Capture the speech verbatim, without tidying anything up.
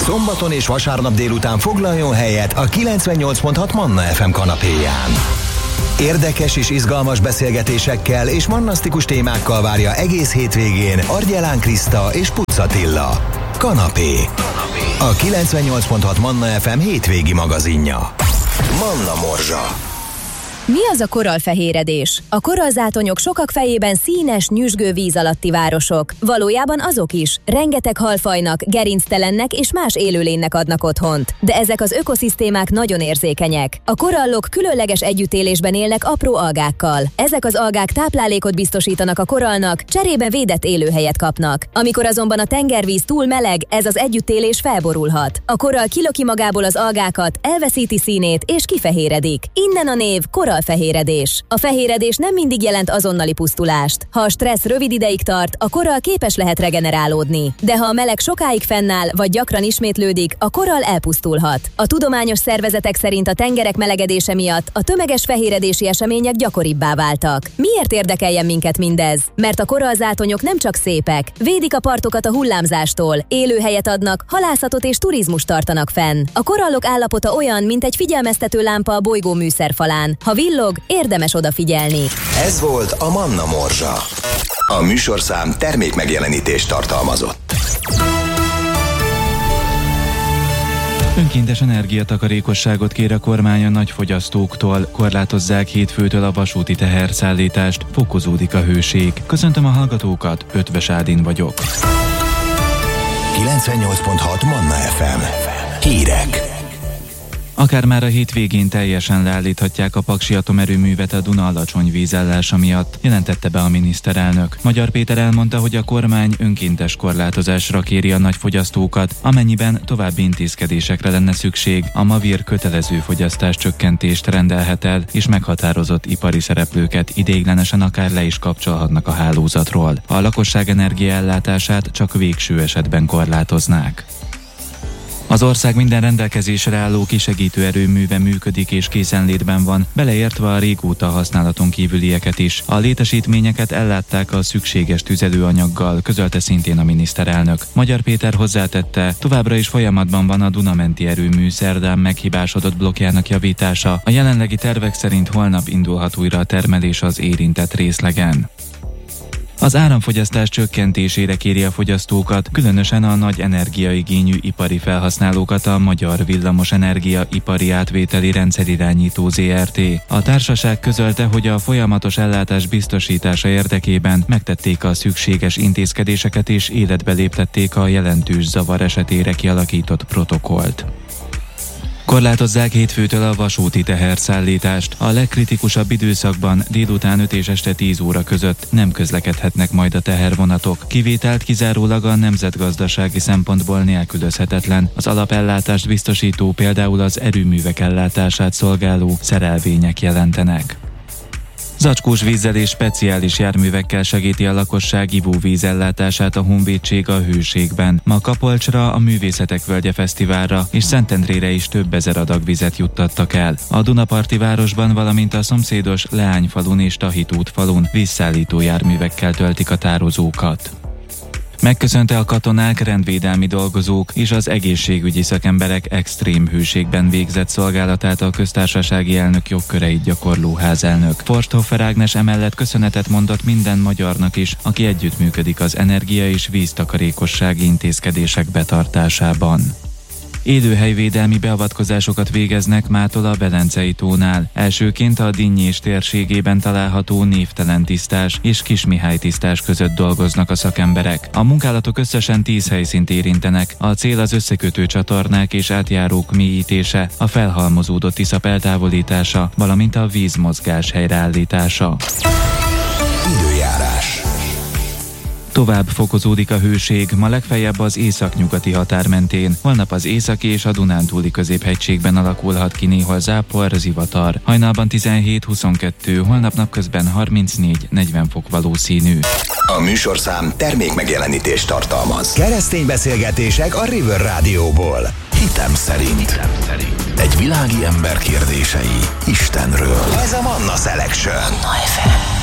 Szombaton és vasárnap délután foglaljon helyet a kilencvennyolc pont hat Manna ef em kanapéján. Érdekes és izgalmas beszélgetésekkel és mannasztikus témákkal várja egész hétvégén Argyelán Kriszta és Puc Attila. Kanapé. A kilencvennyolc pont hat Manna ef em hétvégi magazinja. Manna Morzsa. Mi az a korallfehéredés? A korallzátonyok sokak fejében színes, nyüzsgő víz alatti városok. Valójában azok is. Rengeteg halfajnak, gerinctelennek és más élőlénynek adnak otthont. De ezek az ökoszisztémák nagyon érzékenyek. A korallok különleges együttélésben élnek apró algákkal. Ezek az algák táplálékot biztosítanak a korallnak, cserébe védett élőhelyet kapnak. Amikor azonban a tengervíz túl meleg, ez az együttélés felborulhat. A korall kilöki magából az algákat, elveszíti színét és kifehéredik. Innen a név korall fehéredés. A fehéredés nem mindig jelent azonnali pusztulást. Ha a stressz rövid ideig tart, a korall képes lehet regenerálódni. De ha a meleg sokáig fennáll, vagy gyakran ismétlődik, a korall elpusztulhat. A tudományos szervezetek szerint a tengerek melegedése miatt a tömeges fehéredési események gyakoribbá váltak. Miért érdekeljen minket mindez? Mert a korallzátonyok nem csak szépek, védik a partokat a hullámzástól, élőhelyet adnak, halászatot és turizmust tartanak fenn. A korallok állapota olyan, mint egy figyelmeztető lámpa a bolygó műszerfalán. Ha villog, érdemes odafigyelni. Ez volt a Manna Morzsa. A műsorszám termékmegjelenítést tartalmazott. Önkéntes energiatakarékosságot kér a kormány a nagyfogyasztóktól, korlátozzák hétfőtől a vasúti teherszállítást, fokozódik a hőség. Köszöntöm a hallgatókat, Ötvös Ádin vagyok. kilencvennyolc pont hat Manna ef em. Hírek. Akár már a hétvégén teljesen leállíthatják a paksi atomerőművet a Duna alacsony vízállása miatt, jelentette be a miniszterelnök. Magyar Péter elmondta, hogy a kormány önkéntes korlátozásra kéri a nagyfogyasztókat, amennyiben további intézkedésekre lenne szükség, a Mavir kötelező fogyasztás csökkentést rendelhet el, és meghatározott ipari szereplőket ideiglenesen akár le is kapcsolhatnak a hálózatról. A lakosság energiaellátását csak végső esetben korlátoznák. Az ország minden rendelkezésre álló kisegítő erőműve működik és készenlétben van, beleértve a régóta használaton kívülieket is. A létesítményeket ellátták a szükséges tüzelőanyaggal, közölte szintén a miniszterelnök. Magyar Péter hozzátette, továbbra is folyamatban van a Dunamenti erőmű szerdán meghibásodott blokkjának javítása. A jelenlegi tervek szerint holnap indulhat újra a termelés az érintett részlegen. Az áramfogyasztás csökkentésére kéri a fogyasztókat, különösen a nagy energiaigényű ipari felhasználókat a Magyar Villamosenergia Ipari Átvételi Rendszerirányító zé er té. A társaság közölte, hogy a folyamatos ellátás biztosítása érdekében megtették a szükséges intézkedéseket és életbe léptették a jelentős zavar esetére kialakított protokollt. Korlátozzák hétfőtől a vasúti teherszállítást. A legkritikusabb időszakban délután öt és este tíz óra között nem közlekedhetnek majd a tehervonatok. Kivételt kizárólag a nemzetgazdasági szempontból nélkülözhetetlen. Az alapellátást biztosító, például az erőművek ellátását szolgáló szerelvények jelentenek. Zacskós vízzel és speciális járművekkel segíti a lakosság ivóvíz ellátását a Honvédség a hőségben. Ma Kapolcsra, a Művészetek Völgye Fesztiválra és Szentendrére is több ezer adag vizet juttattak el. A Dunaparti városban, valamint a szomszédos Leányfalun és Tahitút falun vízszállító járművekkel töltik a tározókat. Megköszönte a katonák, rendvédelmi dolgozók és az egészségügyi szakemberek extrém hőségben végzett szolgálatát a köztársasági elnök jogköreit gyakorló házelnök. Forsthoffer Ágnes emellett köszönetet mondott minden magyarnak is, aki együttműködik az energia- és víztakarékossági intézkedések betartásában. Élőhelyvédelmi beavatkozásokat végeznek mától a Velencei tónál. Elsőként a Dinnyés térségében található Névtelen tisztás és Kismihály tisztás között dolgoznak a szakemberek. A munkálatok összesen tíz helyszínt érintenek. A cél az összekötő csatornák és átjárók mélyítése, a felhalmozódott iszap eltávolítása, valamint a vízmozgás helyreállítása. Időjárás. Tovább fokozódik a hőség, ma legfeljebb az északnyugati határ mentén. Holnap az északi és a Dunántúli középhegységben alakulhat ki néhol zápor, zivatar. Hajnalban tizenhét-huszonkettő, holnap napközben harmincnégy-negyven fok valószínű. A műsorszám termékmegjelenítést tartalmaz. Keresztény beszélgetések a River Rádióból. Hitem szerint. Hitem szerint. Egy világi ember kérdései Istenről. Ez a Manna Selection. Manna ef em.